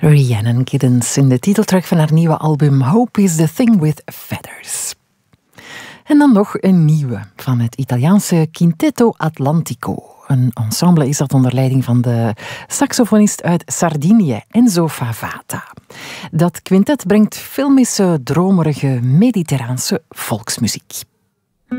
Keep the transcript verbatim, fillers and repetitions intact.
Rhiannon Giddens in de titeltrack van haar nieuwe album Hope is the Thing with Feathers. En dan nog een nieuwe van het Italiaanse Quintetto Atlantico. Een ensemble is dat onder leiding van de saxofonist uit Sardinië, Enzo Favata. Dat quintet brengt filmische, dromerige, mediterraanse volksmuziek.